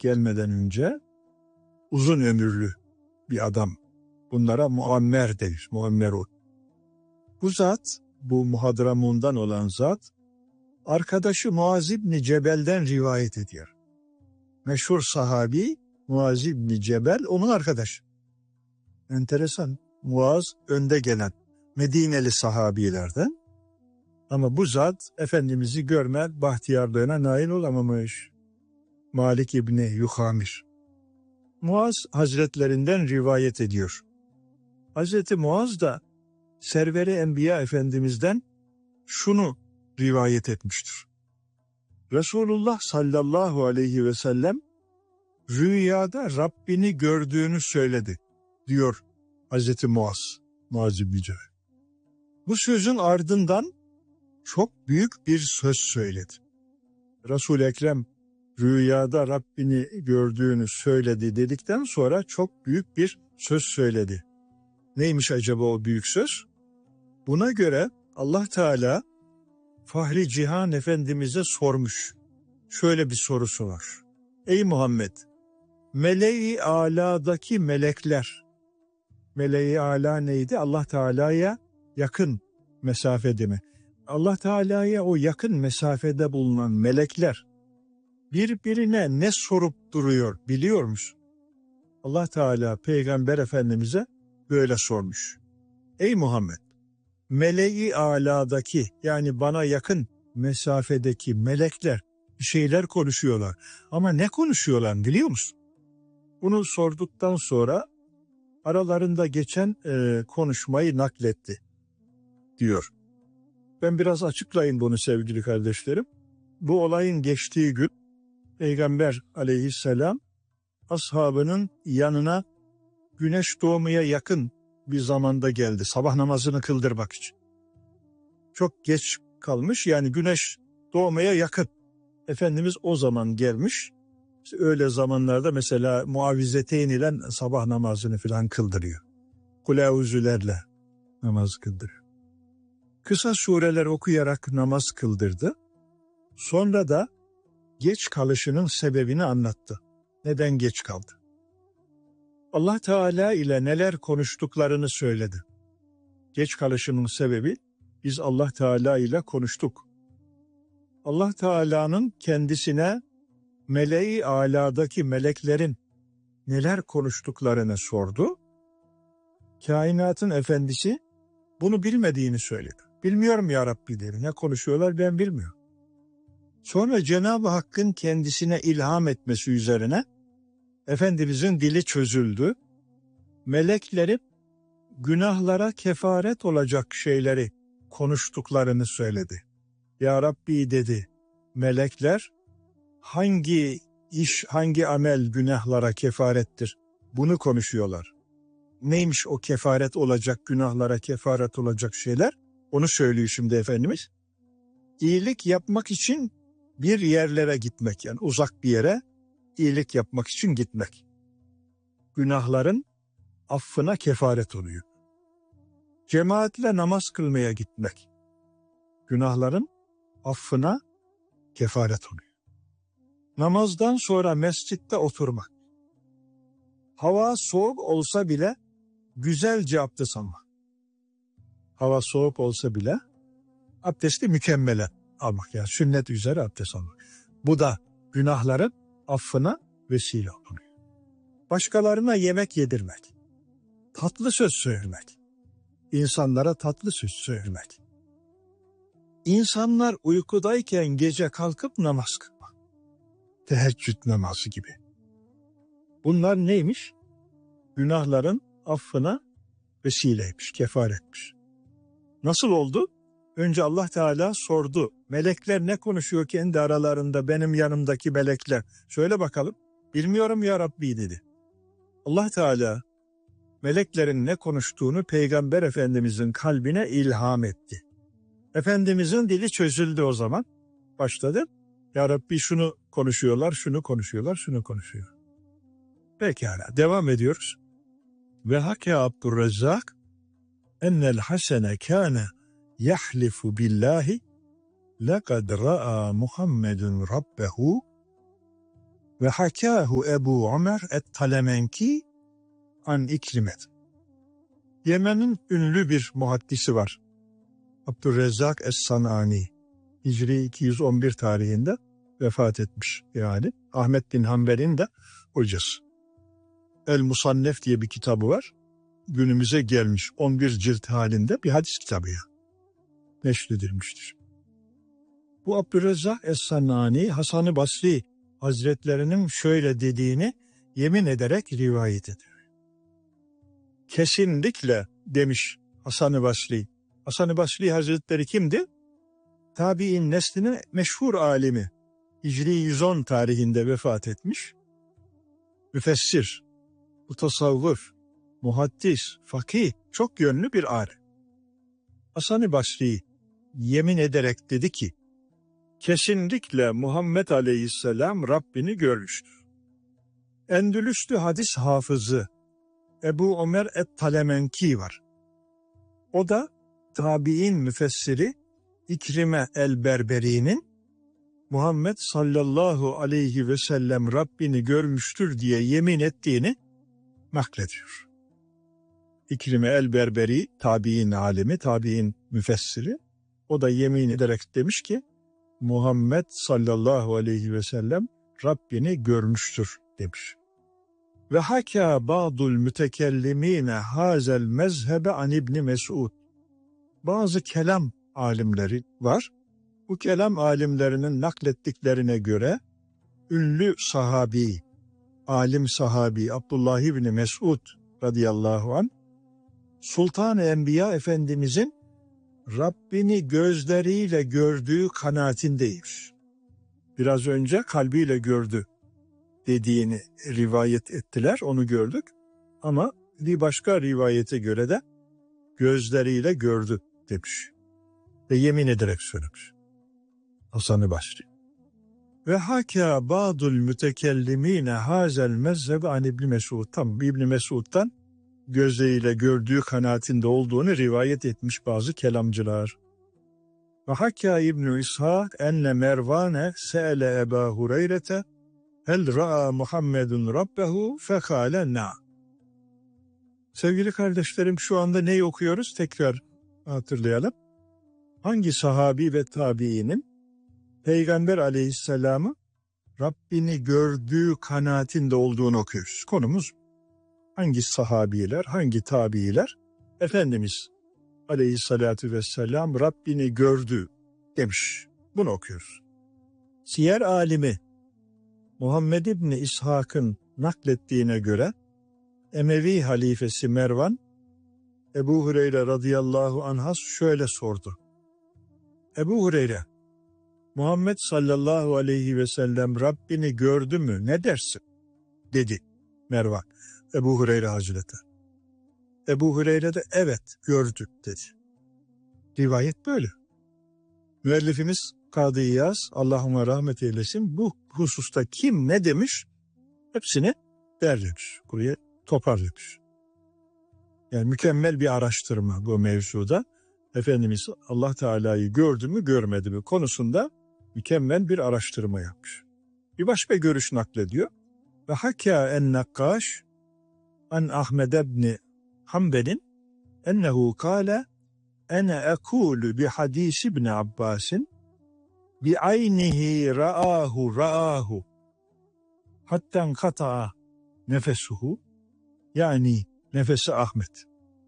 gelmeden önce uzun ömürlü bir adam. Bunlara muammer denir, muammerun. Bu zat, bu Muhadramun'dan olan zat, arkadaşı Muaz İbni Cebel'den rivayet ediyor. Meşhur sahabi Muaz İbni Cebel onun arkadaşı. Enteresan. Muaz önde gelen Medineli sahabilerden. Ama bu zat Efendimiz'i görme bahtiyarlığına nail olamamış. Malik İbni Yuhamir. Muaz Hazretlerinden rivayet ediyor. Hazreti Muaz da Server-i Enbiya Efendimiz'den şunu rivayet etmiştir. Resulullah sallallahu aleyhi ve sellem rüyada Rabbini gördüğünü söyledi diyor Hazreti Muaz İbni Cebel. Bu sözün ardından çok büyük bir söz söyledi. Resul-i Ekrem rüyada Rabbini gördüğünü söyledi dedikten sonra çok büyük bir söz söyledi. Neymiş acaba o büyük söz? Buna göre Allah Teala Fahri Cihan Efendimiz'e sormuş. Şöyle bir sorusu var. Ey Muhammed, meleği aladaki melekler, meleği ala neydi? Allah Teala'ya yakın mesafede mi? Allah Teala'ya o yakın mesafede bulunan melekler birbirine ne sorup duruyor biliyor musun? Allah Teala Peygamber Efendimiz'e böyle sormuş. Ey Muhammed, meleği aladaki yani bana yakın mesafedeki melekler bir şeyler konuşuyorlar. Ama ne konuşuyorlar biliyor musun? Bunu sorduktan sonra aralarında geçen konuşmayı nakletti diyor. Ben biraz açıklayayım bunu sevgili kardeşlerim. Bu olayın geçtiği gün Peygamber aleyhisselam ashabının yanına güneş doğmaya yakın bir zamanda geldi. Sabah namazını kıldırmak için. Çok geç kalmış yani güneş doğmaya yakın. Efendimiz o zaman gelmiş. İşte öyle zamanlarda mesela muavvizeteyn ile sabah namazını falan kıldırıyor. Kulavuzülerle namaz kıldırıyor. Kısa sureler okuyarak namaz kıldırdı. Sonra da geç kalışının sebebini anlattı. Neden geç kaldı? Allah Teala ile neler konuştuklarını söyledi. Geç kalışının sebebi biz Allah Teala ile konuştuk. Allah Teala'nın kendisine meleği aladaki meleklerin neler konuştuklarını sordu. Kainatın efendisi bunu bilmediğini söyledi. Bilmiyorum ya Rabbi dedi. Ne konuşuyorlar ben bilmiyorum. Sonra Cenab-ı Hakk'ın kendisine ilham etmesi üzerine Efendimizin dili çözüldü. Meleklerin günahlara kefaret olacak şeyleri konuştuklarını söyledi. Ya Rabbi dedi, melekler hangi iş, hangi amel günahlara kefarettir? Bunu konuşuyorlar. Neymiş o kefaret olacak, günahlara kefaret olacak şeyler? Onu söylüyor şimdi Efendimiz. İyilik yapmak için bir yerlere gitmek, yani uzak bir yere iyilik yapmak için gitmek. Günahların affına kefaret oluyor. Cemaatle namaz kılmaya gitmek. Günahların affına kefaret oluyor. Namazdan sonra mescitte oturmak. Hava soğuk olsa bile güzelce abdest almak. Hava soğuk olsa bile abdesti mükemmelen almak. Yani sünnet üzere abdest almak. Bu da günahların affına vesile oluyor. Başkalarına yemek yedirmek. Tatlı söz söylemek. İnsanlara tatlı söz söylemek. İnsanlar uykudayken gece kalkıp namaz kılmak. Teheccüd namazı gibi. Bunlar neymiş? Günahların affına vesileymiş, kefaretmiş. Nasıl oldu? Önce Allah Teala sordu. Melekler ne konuşuyor kendi aralarında benim yanımdaki melekler? Söyle bakalım. Bilmiyorum ya Rabbi dedi. Allah Teala meleklerin ne konuştuğunu Peygamber Efendimizin kalbine ilham etti. Efendimizin dili çözüldü o zaman. Başladı. Ya Rabbi şunu konuşuyorlar, şunu konuşuyorlar, şunu konuşuyor. Pekala devam ediyoruz. Ve hake Abdurrezzak ennel hasene kâne yahlifu billahi lekad ra'a Muhammedun rabbehu Ve hakâhu Ebu Ömer et-Talemenki an İkrimet. Yemen'in ünlü bir muhaddisi var. Abdurrezzak Es-Sanani. Hicri 211 tarihinde vefat etmiş yani. Ahmet bin Hanbel'in de hocası. El-Musannef diye bir kitabı var. Günümüze gelmiş 11 cilt halinde bir hadis kitabı ya. Neşredilmiştir. Bu Abdurrezzak Es-Sanani Hasan-ı Basri Hazretlerinin şöyle dediğini yemin ederek rivayet ediyor. Kesinlikle demiş Hasan-ı Basri. Hasan-ı Basri Hazretleri kimdi? Tabi'in neslinin meşhur alimi. Hicri 110 tarihinde vefat etmiş. Müfessir, mutasavvıf, muhaddis, fakih, çok yönlü bir alim. Hasan-ı Basri yemin ederek dedi ki, kesinlikle Muhammed Aleyhisselam Rabbini görmüştür. Endülüslü hadis hafızı Ebu Ömer et-Talemenki var. O da tabi'in müfessiri İkrime el-Berberi'nin Muhammed sallallahu aleyhi ve sellem Rabbini görmüştür diye yemin ettiğini naklediyor. İkrime el-Berberi tabi'in alimi, tabi'in müfessiri. O da yemin ederek demiş ki Muhammed sallallahu aleyhi ve sellem Rabbini görmüştür demiş. Ve hakâ ba'dul mütekellimîne hâzel mezhebe an İbni Mes'ud. Bazı kelam alimleri var. Bu kelam alimlerinin naklettiklerine göre ünlü sahabi, alim sahabi Abdullah İbni Mes'ud radıyallahu anh, Sultan-ı Enbiya Efendimizin Rabbini gözleriyle gördüğü kanaatindeymiş. Biraz önce kalbiyle gördü dediğini rivayet ettiler, onu gördük. Ama bir başka rivayete göre de gözleriyle gördü demiş. Ve yemin ederek söylemiş. Hasan-ı Basri. Ve hakâ ba'dul mütekellimîne hâzel mezhebe an İbni Mes'ud. Tam İbni Mes'ud'dan gözleriyle gördüğü kanaatinde olduğunu rivayet etmiş bazı kelamcılar. Ve hakâ İbn-i İshak enne Mervane se'ele Ebu Hureyre'te hel ra'a Muhammedun Rabbehu fekâle na. Sevgili kardeşlerim, şu anda neyi okuyoruz? Tekrar hatırlayalım. Hangi sahabi ve tabiinin Peygamber aleyhisselamı Rabbini gördüğü kanaatinde olduğunu okuyoruz. Konumuz hangi sahabiler, hangi tabiiler Efendimiz aleyhissalatü vesselam Rabbini gördü demiş. Bunu okuyoruz. Siyer alimi Muhammed İbni İshak'ın naklettiğine göre Emevi halifesi Mervan Ebu Hureyre radıyallahu anh'a şöyle sordu. Ebu Hureyre, Muhammed sallallahu aleyhi ve sellem Rabbini gördü mü, ne dersin? Dedi Mervan Ebu Hureyre Hazretleri. Ebu Hureyre de evet gördük dedi. Rivayet böyle. Müellifimiz Kadı İyaz, Allah ona rahmet eylesin, bu hususta kim ne demiş hepsini derlemiş. Buraya toparlamış. Yani mükemmel bir araştırma bu mevzuda. Efendimiz Allah Teala'yı gördü mü görmedi mi konusunda mükemmel bir araştırma yapmış. Bir başka görüş naklediyor. Ve hakâ en-Nakkaş an Ahmed ibn Hanbel'in ennehu kâle ene ekûlü bi hadis ibn Abbas'in bi aynihi ra'ahu hatta kata'a nefesuhu, yani nefesi Ahmet.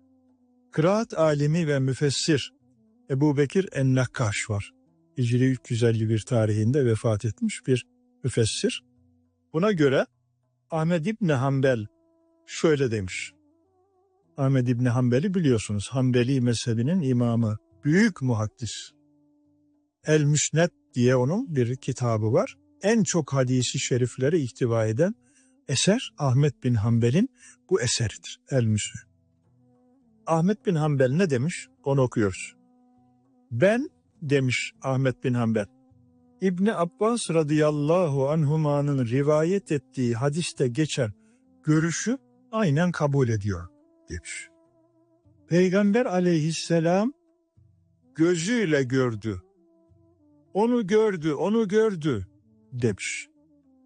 Kıraat alimi ve müfessir Ebu Bekir en-Nakkaş var. Hicri 351 tarihinde vefat etmiş bir müfessir. Buna göre Ahmed İbni Hanbel şöyle demiş. Ahmed İbni Hanbel'i biliyorsunuz. Hanbeli mezhebinin imamı. Büyük muhaddis. El-Müsned diye onun bir kitabı var. En çok hadisi şerifleri ihtiva eden eser Ahmed bin Hanbel'in bu eseridir. El-Müsned. Ahmed bin Hanbel ne demiş? Onu okuyoruz. Ben demiş Ahmed bin Hanbel, İbni Abbas radıyallahu anhuma'nın rivayet ettiği hadiste geçen görüşü aynen kabul ediyor demiş. Peygamber aleyhisselam gözüyle gördü. Onu gördü demiş.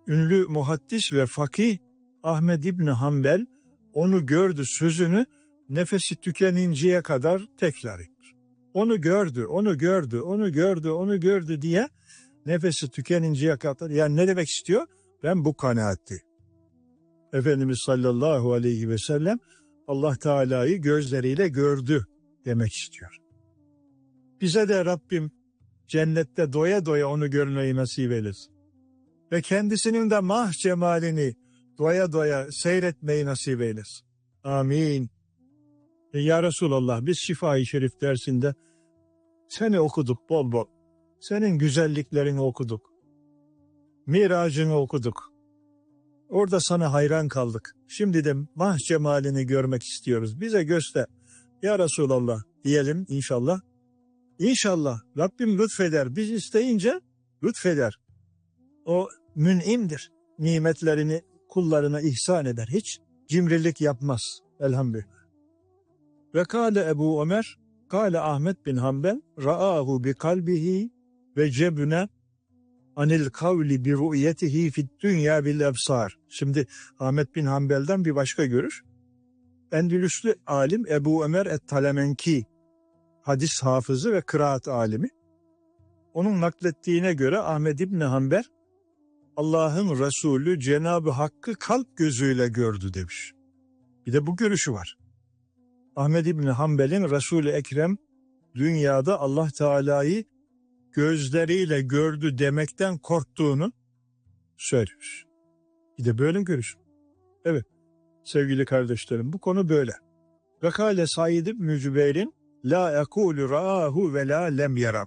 ünlü muhaddis ve fakih Ahmed İbni Hanbel onu gördü sözünü nefesi tükeninceye kadar tekrar etmiş. Onu gördü, onu gördü, onu gördü, onu gördü diye nefesi tükeninceye kadar. Yani ne demek istiyor? Ben bu kanaatti. Efendimiz sallallahu aleyhi ve sellem Allah Teala'yı gözleriyle gördü demek istiyor. Bize de Rabbim cennette doya doya onu görmeyi nasip eylesin. Ve kendisinin de mah cemalini doya doya seyretmeyi nasip eylesin. Amin. Ya Resulallah, biz Şifa-i Şerif dersinde seni okuduk bol bol. Senin güzelliklerini okuduk. Miracını okuduk. Orada sana hayran kaldık. Şimdi de mah cemalini görmek istiyoruz. Bize göster. Ya Resulallah diyelim inşallah. İnşallah Rabbim lütfeder. Biz isteyince lütfeder. O mün'imdir. Nimetlerini kullarına ihsan eder. Hiç cimrilik yapmaz. Elhamdülillah. Ve kâle Ebu Ömer, kâle Ahmet bin Hanbel, ra'ahu bi kalbihi ve cebüne anil kavli bi ru'yetihi fid dünya bil ebsar. Şimdi Ahmet bin Hanbel'den bir başka görüş. Endülüslü alim Ebu Ömer et-Talemenki, hadis hafızı ve kıraat alimi. Onun naklettiğine göre Ahmed İbni Hanbel, Allah'ın Resulü Cenab-ı Hakk'ı kalp gözüyle gördü demiş. Bir de bu görüşü var. Ahmed İbni Hanbel'in Resul-i Ekrem dünyada Allah Teala'yı gözleriyle gördü demekten korktuğunu söylüyor. Bir de böyle görüş. Evet sevgili kardeşlerim, bu konu böyle. Ve kâle Said İbn-i Cübeyr'in la ekûlü ra'ahu ve la lem yarab.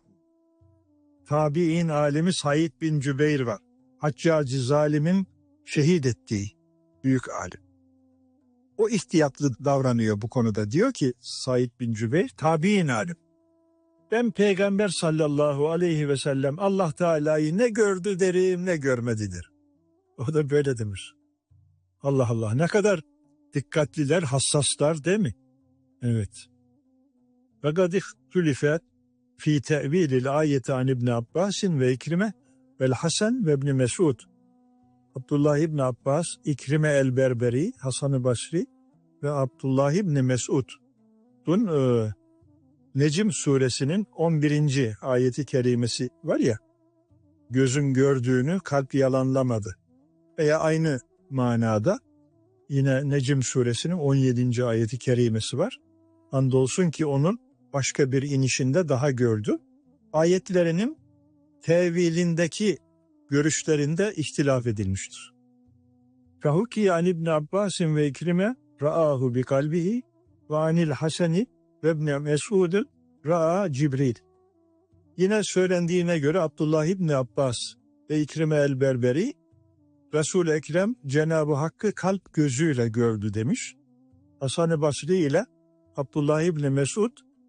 Tabi'in alimi Said bin Cübeyr var. Haccacı zalimin şehit ettiği büyük alim. O ihtiyatlı davranıyor bu konuda. Diyor ki Said bin Cübeyr, tabi'in alim. Ben Peygamber sallallahu aleyhi ve sellem Allah Teala'yı ne gördü derim ne görmedi der. O da böyle demiş. Allah Allah, ne kadar dikkatliler, hassaslar değil mi? Evet. Ve kad ihtilafet fi tevilil ayeti an İbn Abbasin ve İkrime vel Hasan ve İbn Mesud. Abdullah İbn Abbas, İkrime el-Berberi, Hasan-ı Basri ve Abdullah İbn Mesud'un Necm suresinin 11. ayeti kerimesi var ya, gözün gördüğünü kalp yalanlamadı. Veya aynı manada yine Necm suresinin 17. ayeti kerimesi var. Andolsun ki onun başka bir inişinde daha gördü. Ayetlerinin tevilindeki görüşlerinde ihtilaf edilmiştir. Fehuki an İbn Abbas'in ve İkrime ra'ahu bi kalbihi ve anil Hasani ve İbn Mesud'un ra'a Cibril. Yine söylendiğine göre Abdullah İbn Abbas ve İkrime el-Berberi Resul-i Ekrem Cenab-ı Hakk'ı kalp gözüyle gördü demiş. Hasan-ı Basri ile Abdullah İbn Mesud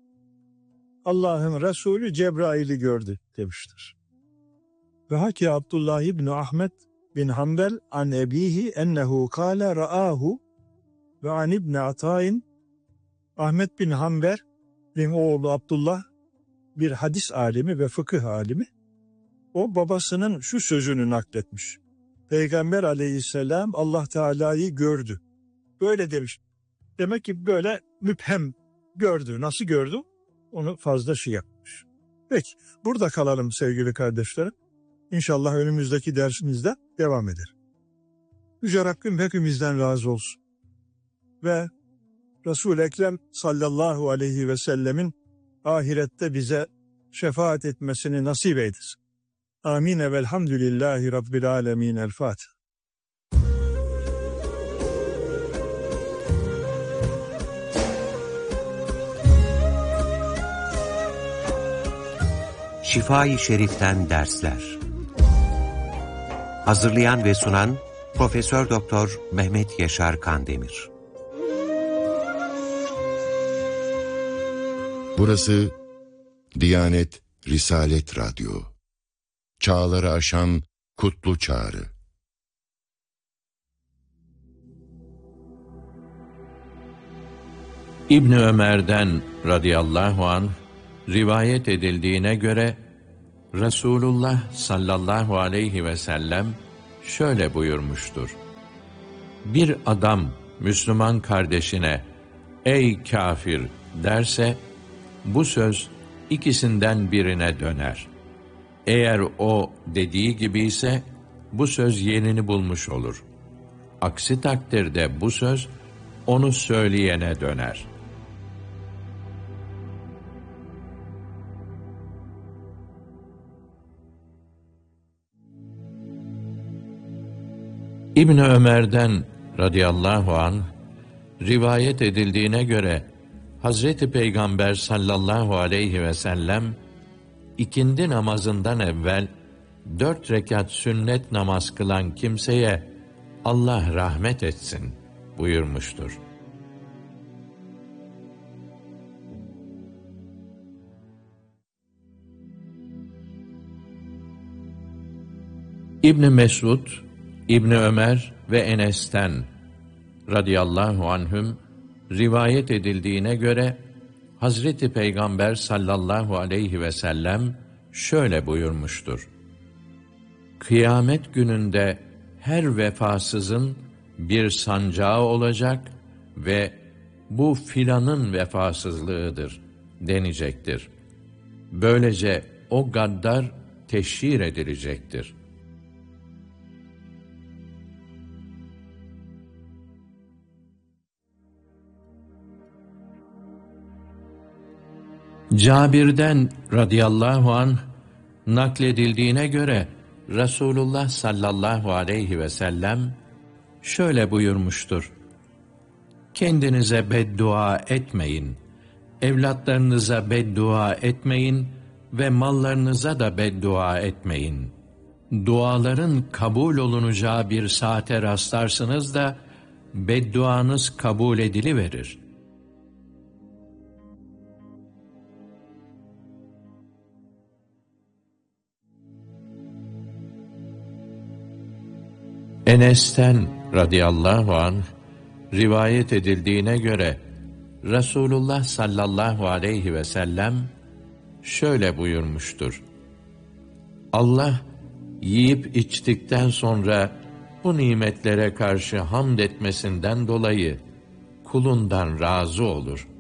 Allah'ın Resulü Cebrail'i gördü demiştir. Ve haki Abdullah İbn Ahmet bin Hanbel an ebihi ennehu kâle ra'ahu ve an İbn Ata'in. Ahmet bin Hanbel'in oğlu Abdullah bir hadis alimi ve fıkıh alimi. O babasının şu sözünü nakletmiş. Peygamber aleyhisselam Allah Teala'yı gördü. Böyle demiş. Demek ki böyle müphem gördü. Nasıl gördü? Onu fazla şey yapmış. Peki burada kalalım sevgili kardeşlerim. İnşallah önümüzdeki dersimizde devam eder. Yüce Rabbim hepimizden razı olsun. Ve Resul-i Ekrem sallallahu aleyhi ve sellemin ahirette bize şefaat etmesini nasip eylesin. Amin ve elhamdülillahi rabbil alemin. El Fatiha. Şifa-i Şerif'ten dersler. Hazırlayan ve sunan Profesör Doktor Mehmet Yaşar Kandemir. Burası Diyanet Risalet Radyo. Çağları aşan kutlu çağrı. İbni Ömer'den radıyallahu anh rivayet edildiğine göre Resulullah sallallahu aleyhi ve sellem şöyle buyurmuştur: Bir adam Müslüman kardeşine "Ey kafir!" derse, bu söz ikisinden birine döner. Eğer o dediği gibi ise bu söz yerini bulmuş olur. Aksi takdirde bu söz onu söyleyene döner. İbn Ömer'den radıyallahu anh rivayet edildiğine göre Hazreti Peygamber sallallahu aleyhi ve sellem ikindi namazından evvel 4 rekat sünnet namaz kılan kimseye Allah rahmet etsin buyurmuştur. İbn Mesud, İbn Ömer ve Enes'ten radıyallahu anhüm rivayet edildiğine göre Hazreti Peygamber sallallahu aleyhi ve sellem şöyle buyurmuştur: Kıyamet gününde her vefasızın bir sancağı olacak ve bu filanın vefasızlığıdır denecektir. Böylece o gaddar teşhir edilecektir. Cabir'den radıyallahu anh nakledildiğine göre Resulullah sallallahu aleyhi ve sellem şöyle buyurmuştur: Kendinize beddua etmeyin, evlatlarınıza beddua etmeyin ve mallarınıza da beddua etmeyin. Duaların kabul olunacağı bir saate rastlarsınız da bedduanız kabul ediliverir. Enes'ten radıyallahu anh rivayet edildiğine göre Resulullah sallallahu aleyhi ve sellem şöyle buyurmuştur: Allah yiyip içtikten sonra bu nimetlere karşı hamd etmesinden dolayı kulundan razı olur.